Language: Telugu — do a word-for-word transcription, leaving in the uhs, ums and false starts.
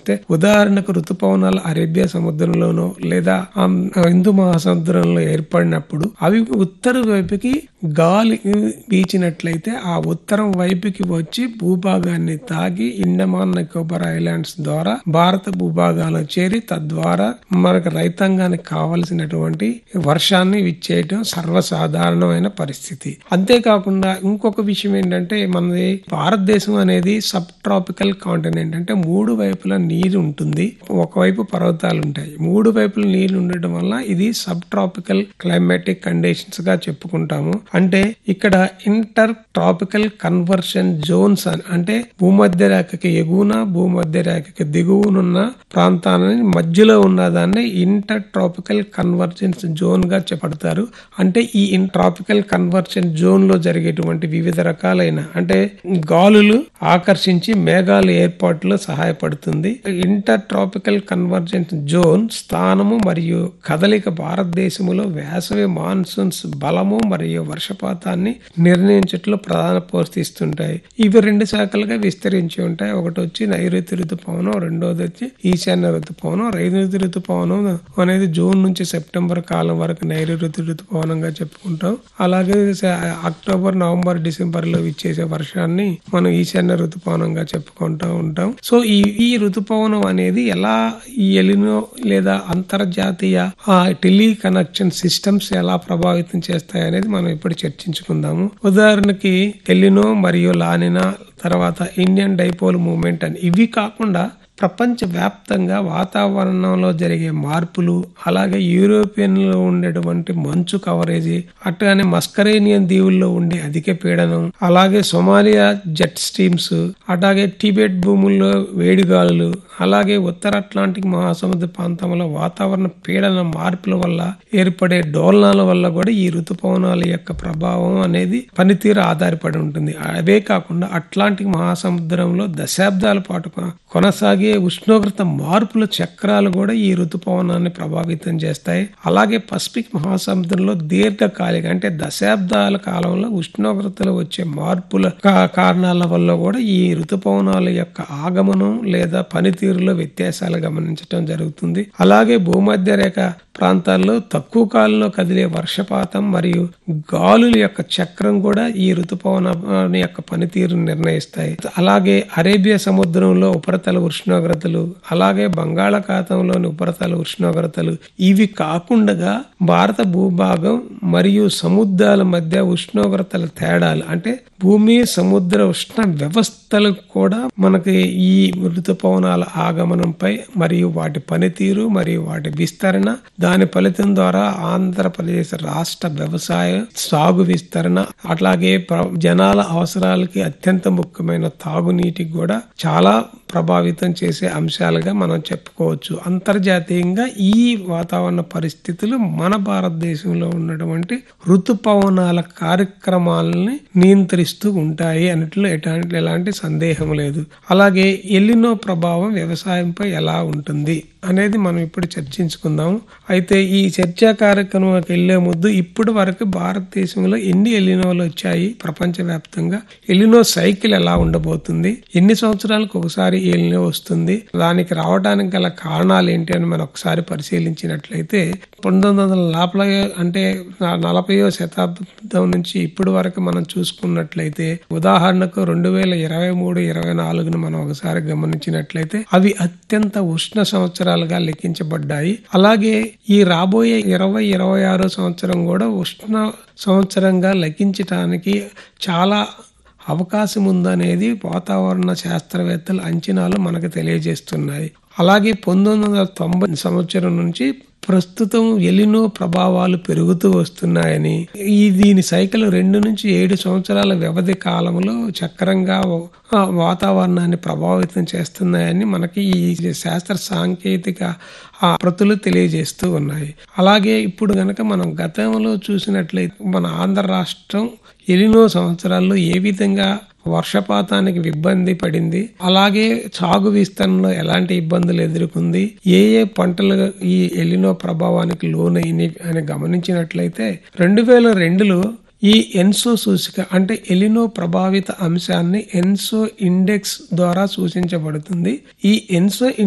చూస్తే ఉదాహరణకు ఋతుపవనాలు అరేబియా సముద్రంలోనో లేదా హిందూ మహాసముద్రంలో ఏర్పడినప్పుడు అవి ఉత్తర వైపుకి గాలి వీచినట్లయితే ఆ ఉత్తరం వైపుకి వచ్చి భూభాగాన్ని తాగి ఇండమాన్ నికోబార్ ఐలాండ్స్ ద్వారా భారత భూభాగాల్లో చేరి తద్వారా మనకు రైతాంగానికి కావలసినటువంటి వర్షాన్ని ఇచ్చేయడం సర్వసాధారణమైన పరిస్థితి. అంతేకాకుండా ఇంకొక విషయం ఏంటంటే మనది భారతదేశం అనేది సబ్ ట్రాపికల్ కాంటినెంట్, అంటే మూడు వైపుల నీరు ఉంటుంది, ఒకవైపు పర్వతాలు ఉంటాయి. మూడు వైపుల నీళ్లు ఉండటం వల్ల ఇది సబ్ ట్రాపికల్ క్లైమాటిక్ కండిషన్స్ గా చెప్పుకుంటాము. అంటే ఇక్కడ ఇంటర్ ట్రాపికల్ కన్వర్షన్ జోన్స్ అంటే భూమధ్య రేఖకి ఎగువన భూమధ్య రేఖకి దిగువనున్న ప్రాంతాలని మధ్యలో ఉన్నదాన్ని ఇంటర్ ట్రాపికల్ కన్వర్జెన్స్ జోన్ గా చెప్పడతారు. అంటే ఈ ఇన్ ట్రాపికల్ కన్వర్షన్ జోన్ లో జరిగేటువంటి వివిధ రకాలైన అంటే గాలులు ఆకర్షించి మేఘాలు ఏర్పాటులో సహాయపడుతుంది. ఇంటర్ ట్రాపికల్ కన్వర్జెన్స్ జోన్ స్థానము మరియు కదలిక భారతదేశంలో వేసవి మాన్సూన్స్ బలము మరియు వర్షపాతాన్ని నిర్ణయించట్లో ప్రధాన పోషిస్తుంటాయి. ఇవి రెండు శాఖలుగా విస్తరించి ఉంటాయి. ఒకటి వచ్చి నైరుతి ఋతుపవనం, రెండోది వచ్చి ఈశాన్య ఋతుపవనం. నైరుతి ఋతుపవనం అనేది జూన్ నుంచి సెప్టెంబర్ కాలం వరకు నైరుతి ఋతుపవనంగా చెప్పుకుంటాం. అలాగే అక్టోబర్, నవంబర్, డిసెంబర్ లో ఇచ్చేసే వర్షాన్ని మనం ఈశాన్య ఋతుపవనంగా చెప్పుకుంటూ ఉంటాం. సో ఈ ఈ ఋతుపవనం అనేది ఎలా ఈ ఎలినో లేదా అంతర్జాతీయ టెలి కనెక్షన్ సిస్టమ్స్ ఎలా ప్రభావితం చేస్తాయి అనేది మనం ఇప్పుడు చర్చించుకుందాము. ఉదాహరణకి ఎలినో మరియు లానినా, తర్వాత ఇండియన్ డైపోల్ మూవ్మెంట్ అని ఇవి కాకుండా ప్రపంచ వ్యాప్తంగా వాతావరణంలో జరిగే మార్పులు, అలాగే యూరోపియన్ లో ఉండేటువంటి మంచు కవరేజీ, అట్లానే మస్కరేనియన్ దీవుల్లో ఉండే అధిక పీడనం, అలాగే సోమాలియా జెట్ స్ట్రీమ్స్, అలాగే టిబెట్ భూముల్లో వేడిగాలులు, అలాగే ఉత్తర అట్లాంటిక్ మహాసముద్ర ప్రాంతంలో వాతావరణ పీడన మార్పుల వల్ల ఏర్పడే డోలనాల వల్ల కూడా ఈ ఋతుపవనాల యొక్క ప్రభావం అనేది పనితీరు ఆధారపడి ఉంటుంది. అవే కాకుండా అట్లాంటిక్ మహాసముద్రంలో దశాబ్దాల పాటు కొనసాగే ఉష్ణోగ్రత మార్పుల చక్రాలు కూడా ఈ ఋతుపవనాన్ని ప్రభావితం చేస్తాయి. అలాగే పసిఫిక్ మహాసముద్రంలో దీర్ఘకాలిక అంటే దశాబ్దాల కాలంలో ఉష్ణోగ్రతలు వచ్చే మార్పుల కారణాల వల్ల కూడా ఈ ఋతుపవనాల యొక్క ఆగమనం లేదా పనితీరులో వ్యత్యాసాలు గమనించడం జరుగుతుంది. అలాగే భూమధ్య రేఖ ప్రాంతాల్లో తక్కువ కాలంలో కదిలే వర్షపాతం మరియు గాలుల యొక్క చక్రం కూడా ఈ ఋతుపవనం యొక్క పనితీరు నిర్ణయిస్తాయి. అలాగే అరేబియా సముద్రంలో ఉపరితల ఉష్ణోగ్రతలు, అలాగే బంగాళాఖాతంలోని ఉపరితల ఉష్ణోగ్రతలు, ఇవి కాకుండా భారత భూభాగం మరియు సముద్రాల మధ్య ఉష్ణోగ్రతల తేడాలు అంటే భూమి సముద్ర ఉష్ణ వ్యవస్థలు కూడా మనకి ఈ ఋతుపవనాల ఆగమనంపై మరియు వాటి పనితీరు మరియు వాటి విస్తరణ, దాని ఫలితం ద్వారా ఆంధ్రప్రదేశ్ రాష్ట్ర వ్యవసాయ సాగు విస్తరణ, అట్లాగే జనాల అవసరాలకి అత్యంత ముఖ్యమైన తాగునీటికి కూడా చాలా ప్రభావితం చేసే అంశాలుగా మనం చెప్పుకోవచ్చు. అంతర్జాతీయంగా ఈ వాతావరణ పరిస్థితులు మన భారతదేశంలో ఉన్నటువంటి ఋతుపవనాల కార్యక్రమాలని నియంత్రిస్తూ ఉంటాయి అన్నట్లు ఎలాంటి ఎలాంటి సందేహం లేదు. అలాగే ఎలినో ప్రభావం వ్యవసాయంపై ఎలా ఉంటుంది అనేది మనం ఇప్పుడు చర్చించుకుందాము. అయితే ఈ చర్చా కార్యక్రమానికి వెళ్లే ముందు ఇప్పటి వరకు భారతదేశంలో ఎన్ని ఎలినోలు వచ్చాయి, ప్రపంచవ్యాప్తంగా ఎలినో సైకిల్ ఎలా ఉండబోతుంది, ఎన్ని సంవత్సరాలకు ఒకసారి ఎలినో వస్తుంది, దానికి రావడానికి గల కారణాలు ఏంటి అని మనం ఒకసారి పరిశీలించినట్లయితే పంతొమ్మిది వందల నలభై అంటే నలభైవ శతాబ్దం నుంచి ఇప్పటి వరకు మనం చూసుకున్నట్లయితే ఉదాహరణకు రెండు వేల ఇరవై మూడు ఇరవై నాలుగును మనం ఒకసారి గమనించినట్లయితే అవి అత్యంత ఉష్ణ సంవత్సరాలుగా లెక్కించబడ్డాయి. అలాగే ఈ రాబోయే ఇరవై ఇరవై ఆరో సంవత్సరం కూడా ఉష్ణ సంవత్సరంగా లెక్కించడానికి చాలా అవకాశం ఉందనేది వాతావరణ శాస్త్రవేత్తల అంచనాలు మనకు తెలియజేస్తున్నాయి. అలాగే పంతొమ్మిది వందల తొంభై సంవత్సరం నుంచి ప్రస్తుతం ఎలినో ప్రభావాలు పెరుగుతూ వస్తున్నాయని, ఈ దీని సైకిల్ రెండు నుంచి ఏడు సంవత్సరాల వ్యవధి కాలంలో చక్రంగా వాతావరణాన్ని ప్రభావితం చేస్తున్నాయని మనకి ఈ శాస్త్ర సాంకేతిక ఆ ప్రతులు తెలియజేస్తూ ఉన్నాయి. అలాగే ఇప్పుడు గనక మనం గతంలో చూసినట్లయితే మన ఆంధ్ర రాష్ట్రం ఎలినో సంవత్సరాల్లో ఏ విధంగా వర్షపాతానికి ఇబ్బంది పడింది, అలాగే సాగు విస్తరణలో ఎలాంటి ఇబ్బందులు ఎదుర్కొంది, ఏ ఏ పంటలు ఈ ఎలినో ప్రభావానికి లోనైనవి అని గమనించినట్లయితే రెండు వేల రెండులో ఈ ఎన్సో సూచిక అంటే ఎలినో ప్రభావిత అంశాన్ని ఎన్సో ఇండెక్స్ ద్వారా సూచించబడుతుంది. ఈ ఎన్సో